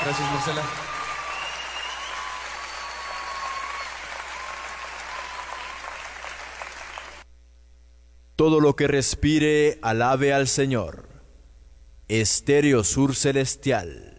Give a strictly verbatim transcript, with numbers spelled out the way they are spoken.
Gracias, Marcela. Todo lo que respire, alabe al Señor. Estéreo Sur Celestial.